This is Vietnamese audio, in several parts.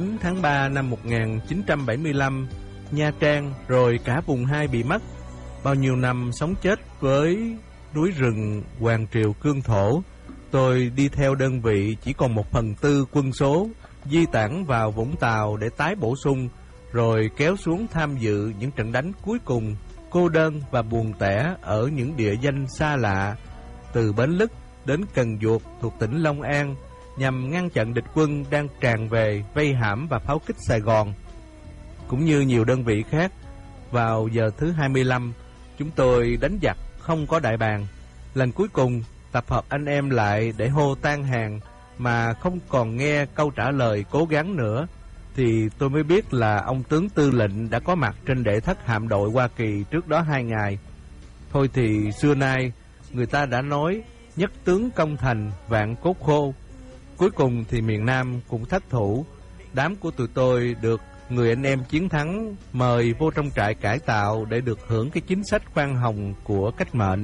Tháng 3 năm 1975, Nha Trang rồi cả vùng 2 bị mất. Bao nhiêu năm sống chết với núi rừng Hoàng Triều cương thổ, tôi đi theo đơn vị chỉ còn 1/4 quân số, di tản vào Vũng Tàu để tái bổ sung, rồi kéo xuống tham dự những trận đánh cuối cùng, cô đơn và buồn tẻ ở những địa danh xa lạ, từ Bến Lức đến Cần Duộc thuộc tỉnh Long An, nhằm ngăn chặn địch quân đang tràn về vây hãm và pháo kích Sài Gòn. Cũng như nhiều đơn vị khác, vào giờ thứ 25, chúng tôi đánh giặc không có đại bàng. Lần cuối cùng, tập hợp anh em lại để hô tan hàng mà không còn nghe câu trả lời cố gắng nữa, thì tôi mới biết là ông tướng tư lệnh đã có mặt trên đệ thất hạm đội Hoa Kỳ trước đó 2 ngày. Thôi thì xưa nay, người ta đã nói nhất tướng công thành, vạn cốt khô. Cuối cùng thì miền Nam cũng thất thủ. Đám của tụi tôi được người anh em chiến thắng mời vô trong trại cải tạo để được hưởng cái chính sách khoan hồng của cách mệnh.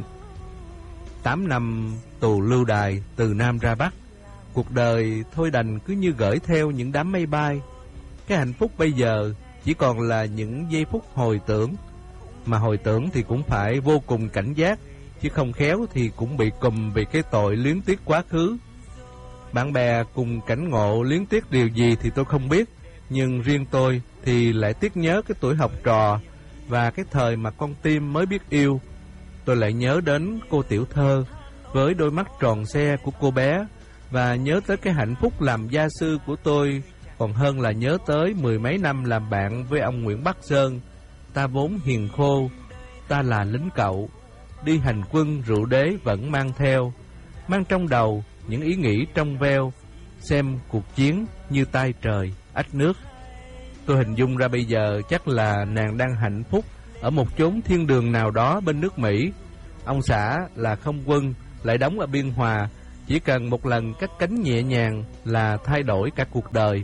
8 năm tù lưu đày từ Nam ra Bắc, cuộc đời thôi đành cứ như gửi theo những đám mây bay. Cái hạnh phúc bây giờ chỉ còn là những giây phút hồi tưởng, mà hồi tưởng thì cũng phải vô cùng cảnh giác, chứ không khéo thì cũng bị cùm vì cái tội luyến tiếc quá khứ. Bạn bè cùng cảnh ngộ luyến tiếc điều gì thì tôi không biết, nhưng riêng tôi thì lại tiếc nhớ cái tuổi học trò và cái thời mà con tim mới biết yêu. Tôi lại nhớ đến cô tiểu thơ với đôi mắt tròn xe của cô bé, và nhớ tới cái hạnh phúc làm gia sư của tôi, còn hơn là nhớ tới 10 mấy năm làm bạn với ông Nguyễn Bắc Sơn. Ta vốn hiền khô, ta là lính cậu, đi hành quân rượu đế vẫn mang theo, mang trong đầu những ý nghĩ trong veo, xem cuộc chiến như tay trời ách nước. Tôi hình dung ra bây giờ chắc là nàng đang hạnh phúc ở một chốn thiên đường nào đó bên nước Mỹ. Ông xã là không quân, lại đóng ở Biên Hòa, chỉ cần một lần cất cánh nhẹ nhàng là thay đổi cả cuộc đời.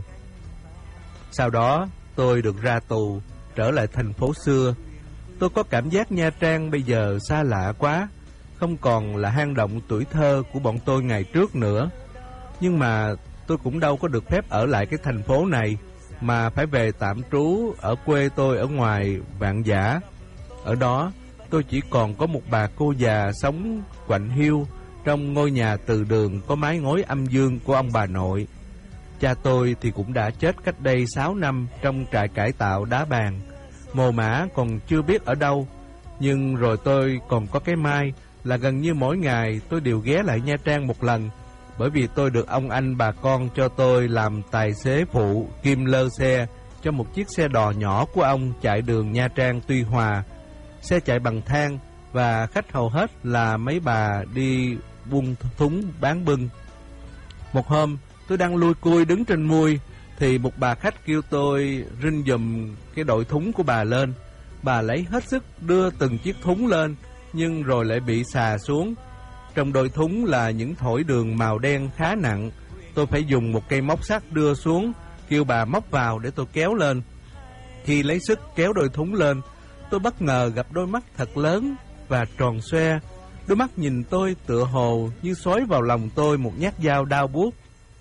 Sau đó tôi được ra tù, trở lại thành phố xưa. Tôi có cảm giác Nha Trang bây giờ xa lạ quá, không còn là hang động tuổi thơ của bọn tôi ngày trước nữa. Nhưng mà tôi cũng đâu có được phép ở lại cái thành phố này, mà phải về tạm trú ở quê tôi ở ngoài Vạn Giả. Ở đó tôi chỉ còn có một bà cô già sống quạnh hiu trong ngôi nhà từ đường có mái ngói âm dương của ông bà nội. Cha tôi thì cũng đã chết cách đây 6 năm trong trại cải tạo Đá Bàn. Mồ mả còn chưa biết ở đâu. Nhưng rồi tôi còn có cái mai là gần như mỗi ngày tôi đều ghé lại Nha Trang một lần, bởi vì tôi được ông anh bà con cho tôi làm tài xế phụ kim lơ xe cho một chiếc xe đò nhỏ của ông chạy đường Nha Trang Tuy Hòa. Xe chạy bằng than và khách hầu hết là mấy bà đi buôn thúng bán bưng. Một hôm tôi đang lui cui đứng trên mui thì một bà khách kêu tôi rinh giùm cái đội thúng của bà lên. Bà lấy hết sức đưa từng chiếc thúng lên, nhưng rồi lại bị xà xuống. Trong đôi thúng là những thỏi đường màu đen khá nặng. Tôi phải dùng một cây móc sắt đưa xuống, kêu bà móc vào để tôi kéo lên. Khi lấy sức kéo đôi thúng lên, tôi bất ngờ gặp đôi mắt thật lớn và tròn xoe. Đôi mắt nhìn tôi tựa hồ như xói vào lòng tôi một nhát dao đau buốt.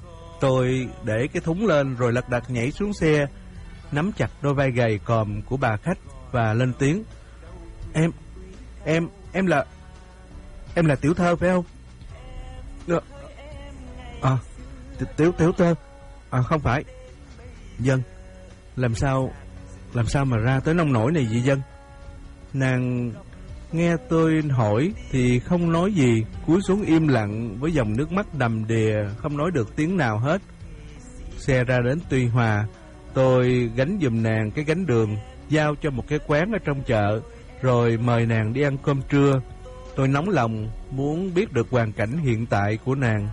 Tôi để cái thúng lên rồi lật đật nhảy xuống xe, nắm chặt đôi vai gầy còm của bà khách và lên tiếng: Em là Tiểu Thơ phải không? Tiểu Thơ. Không phải. Dân, làm sao mà ra tới nông nổi này vậy Dân? Nàng nghe tôi hỏi thì không nói gì, cúi xuống im lặng với dòng nước mắt đầm đìa, không nói được tiếng nào hết. Xe ra đến Tuy Hòa, tôi gánh giùm nàng cái gánh đường, giao cho một cái quán ở trong chợ, rồi mời nàng đi ăn cơm trưa. Tôi nóng lòng muốn biết được hoàn cảnh hiện tại của nàng.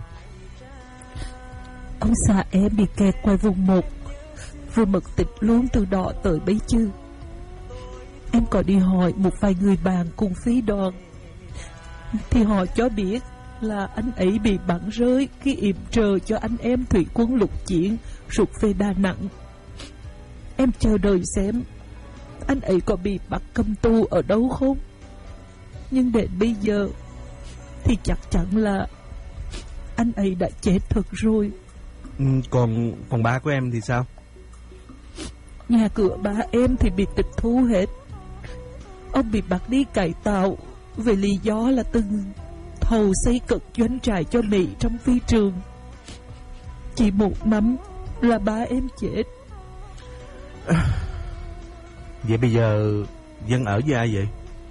Ông xã em bị kẹt ngoài vùng 1, vừa mật tịch luôn từ đó tới bấy chứ. Em có đi hỏi một vài người bạn cùng phí đoàn, thì họ cho biết là anh ấy bị bắn rơi khi yểm trợ cho anh em thủy quân lục chiến rút về Đà Nẵng. Em chờ đợi xem anh ấy có bị bắt cầm tù ở đâu không. Nhưng đến bây giờ thì chắc chắn là anh ấy đã chết thật rồi. Còn ba của em thì sao? Nhà cửa ba em thì bị tịch thu hết. Ông bị bắt đi cải tạo vì lý do là từng thầu xây cực doanh trại cho Mỹ trong phi trường. Chỉ 1 năm là ba em chết. Vậy bây giờ Dân ở với ai vậy?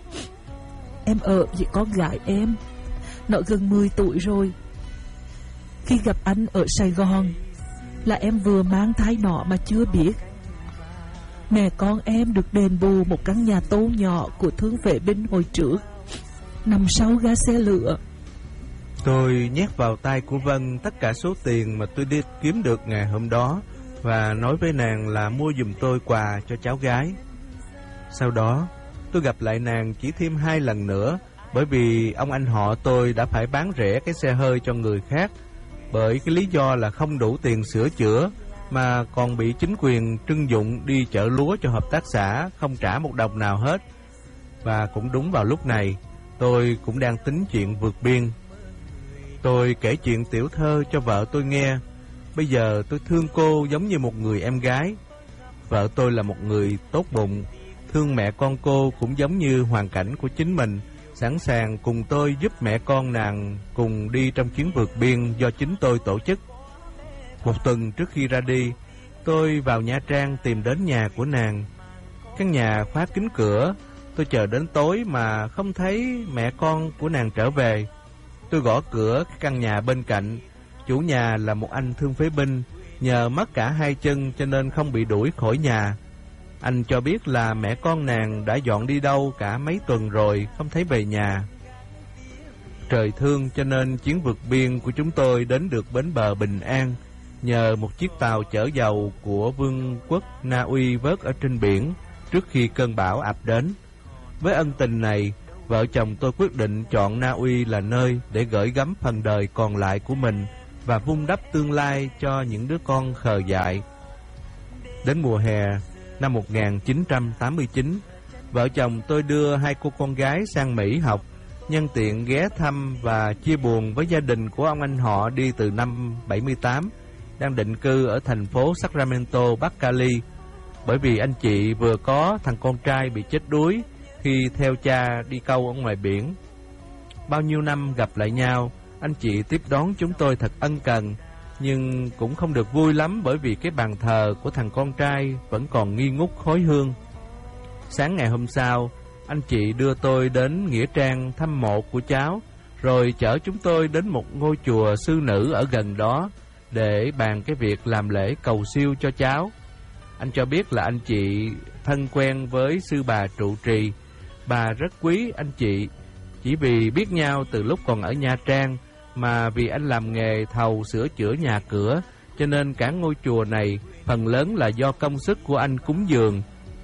Em ở với con gái em. Nó gần 10 tuổi rồi. Khi gặp anh ở Sài Gòn là em vừa mang thai nó mà chưa biết. Mẹ con em được đền bù một căn nhà tô nhỏ của thương vệ binh hồi trước, nằm sau ga xe lửa. Tôi nhét vào tay của Vân tất cả số tiền mà tôi đi kiếm được ngày hôm đó và nói với nàng là mua giùm tôi quà cho cháu gái. Sau đó tôi gặp lại nàng chỉ thêm 2 lần nữa, bởi vì ông anh họ tôi đã phải bán rẻ cái xe hơi cho người khác, bởi cái lý do là không đủ tiền sửa chữa, mà còn bị chính quyền trưng dụng đi chợ lúa cho hợp tác xã, không trả 1 đồng nào hết. Và cũng đúng vào lúc này, tôi cũng đang tính chuyện vượt biên. Tôi kể chuyện tiểu thơ cho vợ tôi nghe. Bây giờ tôi thương cô giống như một người em gái. Vợ tôi là một người tốt bụng, thương mẹ con cô cũng giống như hoàn cảnh của chính mình, sẵn sàng cùng tôi giúp mẹ con nàng cùng đi trong chuyến vượt biên do chính tôi tổ chức. 1 tuần trước khi ra đi, tôi vào Nha Trang tìm đến nhà của nàng. Căn nhà khóa kín cửa. Tôi chờ đến tối mà không thấy mẹ con của nàng trở về. Tôi gõ cửa căn nhà bên cạnh. Chủ nhà là một anh thương phế binh, nhờ mất cả 2 chân cho nên không bị đuổi khỏi nhà. Anh cho biết là mẹ con nàng đã dọn đi đâu cả mấy tuần rồi, không thấy về nhà. Trời thương cho nên chuyến vượt biên của chúng tôi đến được bến bờ bình an, nhờ một chiếc tàu chở dầu của Vương quốc Na Uy vớt ở trên biển trước khi cơn bão ập đến. Với ân tình này, vợ chồng tôi quyết định chọn Na Uy là nơi để gửi gắm phần đời còn lại của mình và vun đắp tương lai cho những đứa con khờ dại. Đến mùa hè năm 1989, vợ chồng tôi đưa 2 cô con gái sang Mỹ học, nhân tiện ghé thăm và chia buồn với gia đình của ông anh họ đi từ năm 78, đang định cư ở thành phố Sacramento, Bắc Cali, bởi vì anh chị vừa có thằng con trai bị chết đuối khi theo cha đi câu ở ngoài biển. Bao nhiêu năm gặp lại nhau, anh chị tiếp đón chúng tôi thật ân cần, nhưng cũng không được vui lắm bởi vì cái bàn thờ của thằng con trai vẫn còn nghi ngút khói hương. Sáng ngày hôm sau, anh chị đưa tôi đến nghĩa trang thăm mộ của cháu, rồi chở chúng tôi đến một ngôi chùa sư nữ ở gần đó để bàn cái việc làm lễ cầu siêu cho cháu. Anh cho biết là anh chị thân quen với sư bà trụ trì. Bà rất quý anh chị, chỉ vì biết nhau từ lúc còn ở Nha Trang, mà vì anh làm nghề thầu sửa chữa nhà cửa, cho nên cả ngôi chùa này phần lớn là do công sức của anh cúng dường.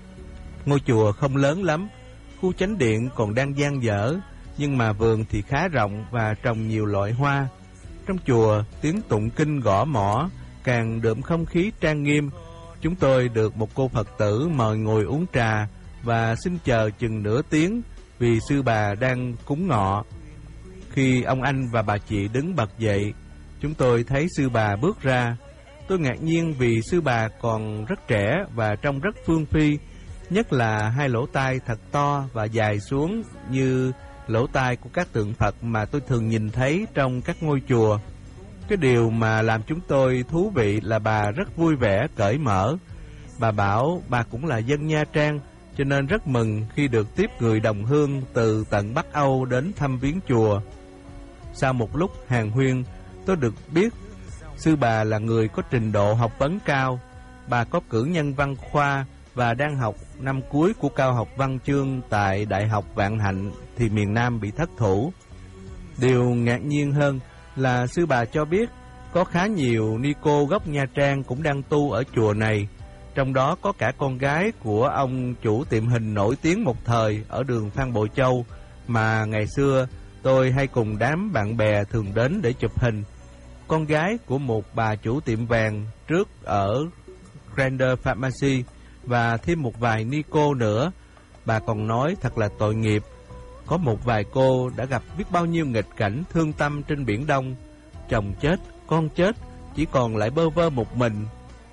Ngôi chùa không lớn lắm, khu chánh điện còn đang dang dở, nhưng mà vườn thì khá rộng và trồng nhiều loại hoa. Trong chùa, tiếng tụng kinh gõ mõ càng đượm không khí trang nghiêm. Chúng tôi được một cô Phật tử mời ngồi uống trà và xin chờ chừng nửa tiếng vì sư bà đang cúng ngọ. Khi ông anh và bà chị đứng bật dậy, chúng tôi thấy sư bà bước ra. Tôi ngạc nhiên vì sư bà còn rất trẻ và trông rất phương phi, nhất là 2 lỗ tai thật to và dài xuống như lỗ tai của các tượng Phật mà tôi thường nhìn thấy trong các ngôi chùa. Cái điều mà làm chúng tôi thú vị là bà rất vui vẻ, cởi mở. Bà bảo bà cũng là dân Nha Trang, cho nên rất mừng khi được tiếp người đồng hương từ tận Bắc Âu đến thăm viếng chùa. Sau một lúc hàn huyên, tôi được biết sư bà là người có trình độ học vấn cao. Bà có cử nhân văn khoa và đang học năm cuối của cao học văn chương tại Đại học Vạn Hạnh thì miền Nam bị thất thủ. Điều ngạc nhiên hơn là sư bà cho biết có khá nhiều ni cô gốc Nha Trang cũng đang tu ở chùa này, trong đó có cả con gái của ông chủ tiệm hình nổi tiếng một thời ở đường Phan Bội Châu mà ngày xưa tôi hay cùng đám bạn bè thường đến để chụp hình. Con gái của một bà chủ tiệm vàng trước ở Grander Pharmacy và thêm một vài ni cô nữa. Bà còn nói thật là tội nghiệp. Có một vài cô đã gặp biết bao nhiêu nghịch cảnh thương tâm trên Biển Đông. Chồng chết, con chết, chỉ còn lại bơ vơ một mình.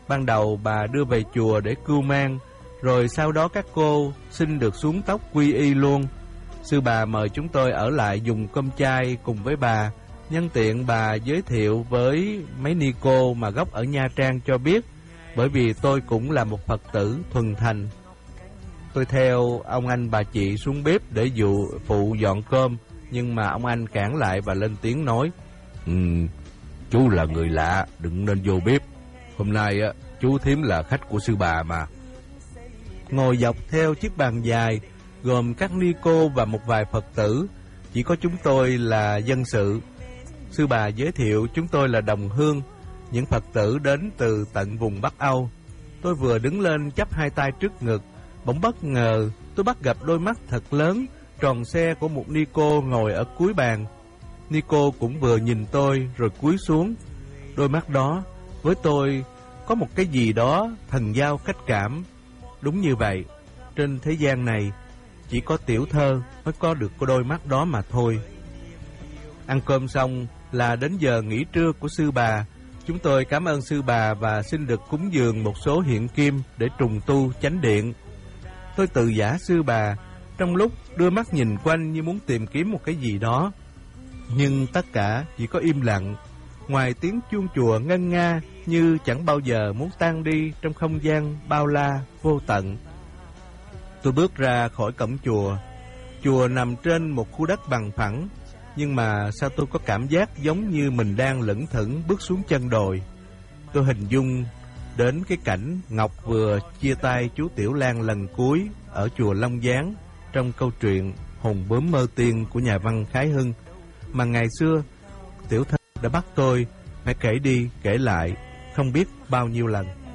Ban đầu bà đưa về chùa để cưu mang, rồi sau đó các cô xin được xuống tóc quy y luôn. Sư bà mời chúng tôi ở lại dùng cơm chay cùng với bà. Nhân tiện bà giới thiệu với mấy ni cô mà gốc ở Nha Trang cho biết, bởi vì tôi cũng là một Phật tử thuần thành. Tôi theo ông anh bà chị xuống bếp để phụ dọn cơm, nhưng mà ông anh cản lại và lên tiếng nói: Chú là người lạ, đừng nên vô bếp. Hôm nay chú thím là khách của sư bà mà. Ngồi dọc theo chiếc bàn dài, gồm các ni cô và một vài Phật tử, chỉ có chúng tôi là dân sự. Sư bà giới thiệu chúng tôi là đồng hương, những Phật tử đến từ tận vùng Bắc Âu. Tôi vừa đứng lên chắp hai tay trước ngực, bỗng bất ngờ tôi bắt gặp đôi mắt thật lớn, tròn xe của một ni cô ngồi ở cuối bàn. Ni cô cũng vừa nhìn tôi rồi cúi xuống. Đôi mắt đó với tôi có một cái gì đó thần giao cách cảm. Đúng như vậy, trên thế gian này chỉ có tiểu thơ mới có được cái đôi mắt đó mà thôi. Ăn cơm xong là đến giờ nghỉ trưa của sư bà. Chúng tôi cảm ơn sư bà và xin được cúng dường một số hiện kim để trùng tu chánh điện. Tôi tự giả sư bà, trong lúc đưa mắt nhìn quanh như muốn tìm kiếm một cái gì đó. Nhưng tất cả chỉ có im lặng, ngoài tiếng chuông chùa ngân nga như chẳng bao giờ muốn tan đi trong không gian bao la vô tận. Tôi bước ra khỏi cổng chùa. Chùa nằm trên một khu đất bằng phẳng, nhưng mà sao tôi có cảm giác giống như mình đang lững thững bước xuống chân đồi. Tôi hình dung đến cái cảnh Ngọc vừa chia tay chú Tiểu Lan lần cuối ở chùa Long Gián trong câu chuyện Hồn Bướm Mơ Tiên của nhà văn Khái Hưng, mà ngày xưa Tiểu Thơ đã bắt tôi phải kể đi kể lại không biết bao nhiêu lần.